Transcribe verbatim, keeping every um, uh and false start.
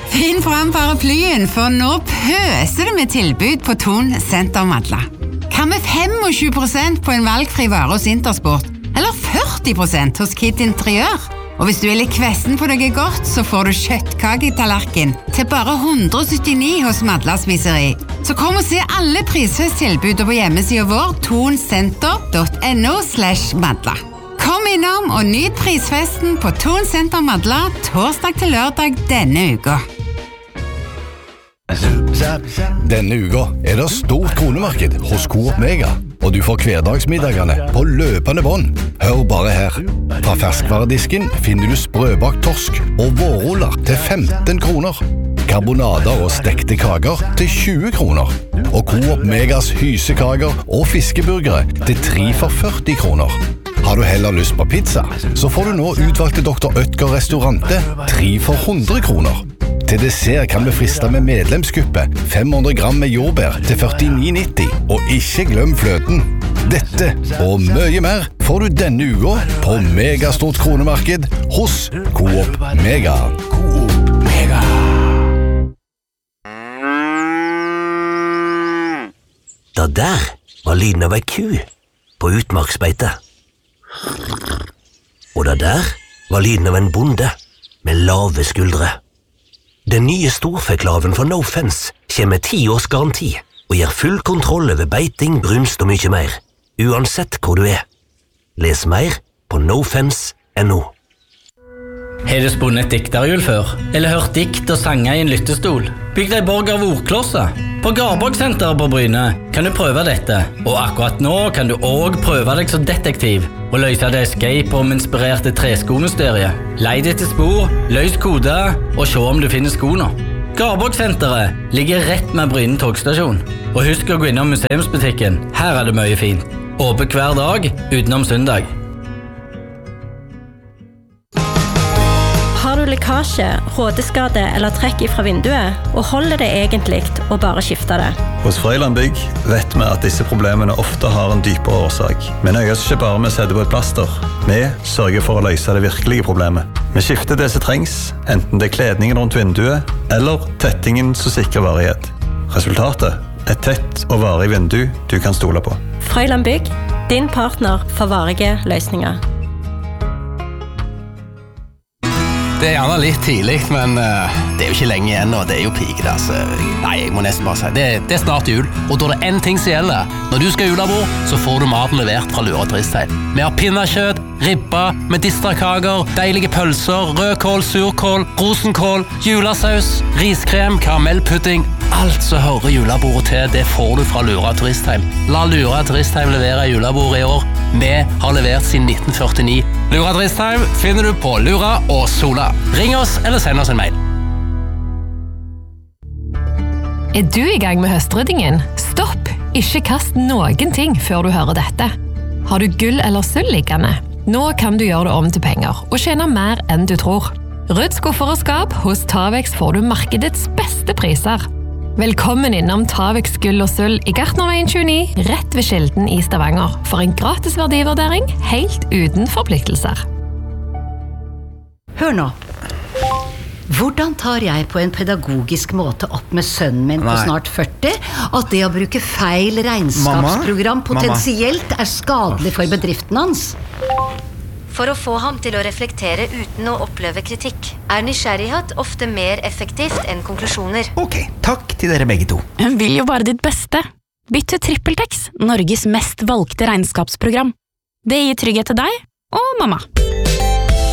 Finn fram paraplyen, for nå pøser det med tilbud på Thon Senter Madla. Hva med tjuefem prosent på en valgfri vare hos Intersport? Eller førti prosent hos Kid Interiør? Og hvis du er litt kvessen på noe godt, så får du kjøttkake i tallerken til bare hundre og syttini hos Madla Spiseri. Så kom og se alle prisfesttilbud på hjemmesiden vår thonsenter punktum no slash madla. Kom innom og nyt prisfesten på Thon Senter Madla torsdag til lørdag denne uka. Denne uka er det stort kronemarked hos Coop Mega, og du får hverdagsmiddagene på løpende bånd. Hør bare her. Fra ferskvaredisken finner du sprøbakt torsk og vårruller til femten kroner. Karbonader og stekte kaker til tjue kroner. Og Coop Megas hysekaker og fiskeburgere til tre for førti kroner. Har du heller lyst på pizza, så får du nå utvalgte doktor Oetker restaurante tre for hundre kroner. Til dessert kan vi friste med medlemskuppe fem hundre gram med jordbær til førtini nitti. Og ikke glem fløten. Dette og mye mer får du denne uka på Megastort kronemarked hos Coop Mega. Coop Mega. Det der var lyden av ei ku på utmarksbeite. Og det der var lyden av en bonde med lave skuldre. Den nye storfeklaven for No Fence kommer med ti års garanti og gir full kontroll over beiting, brunst og mye mer, uansett hvor du er. Les mer på nofence punktum no. Har du spunnet et dikterhjul før? Eller hørt dikt og sanger i en lyttestol? Bygg deg borg av ordklosser. På Garborgsenteret på Bryne kan du prøve dette. Og akkurat nå kan du også prøve deg som detektiv og løse det escape room-inspirerte treskomysteriet. Leid etter spor, løs kode og se om du finner skoene. Garborgsenteret ligger rett med Bryne togstasjon. Og husk å gå innom museumsbutikken. Her er det mye fint. Åpent hver dag utenom søndag. Har du lekkasje, rådeskade eller trekk fra vinduet, og holder det egentlig å bare skifte det? Hos Frøyland Bygg vet vi at disse problemene ofte har en dypere årsak. Vi nøyes ikke bare med å sette på et plaster. Vi sørger for å løse det virkelige problemet. Vi skifter det som trengs, enten det er kledningen rundt vinduet, eller tettingen som sikrer varighet. Resultatet er et tett og varig vindu du kan stole på. Frøyland Bygg, din partner for varige løsninger. Det er gjerne litt tidlig, men uh, det er jo ikke lenge igjen, og det er jo pike der, så nei, jeg må nesten bare si, det, det er snart jul, og da er det en ting som gjelder. Når du skal julebord, så får du maten levert fra Lura Turistheim. Vi har pinnekjøtt, ribba, medisterkaker, deilige pølser, rødkål, surkål, rosenkål, julesaus, riskrem, karamellpudding. Alt som hører julebordet til, det får du fra Lura Turistheim. La Lura Turistheim levere julebordet i år. Vi har levert siden nitten førtini. Lura Turistheim finner du på Lura og Sola. Ring oss eller send oss en mail. Er du i gang med høstryddingen? Stopp! Ikke kast noen ting før du hører dette. Har du gull eller sølv liggende? Nå kan du gjøre det om til penger og tjene mer enn du tror. Rydd skuffer og skap. Hos Tavex får du markedets beste priser. Velkommen innom Tavex gull og sølv i Gartnerveien tjueni, rett ved Kilden i Stavanger, for en gratis verdivurdering helt uten forpliktelser. Hør nå. Hvordan tar jeg på en pedagogisk måte opp med sønnen min på snart førti at det å bruke feil regnskapsprogram potensielt er skadelig for bedriften hans? For å få ham til å reflektere uten å oppleve kritikk, er nysgjerrighet ofte mer effektivt enn konklusjoner. Ok, takk til dere begge to. Hun vil jo bare ditt beste. Bytt til TrippelTex, Norges mest valgte regnskapsprogram. Det gir trygghet til deg og mamma.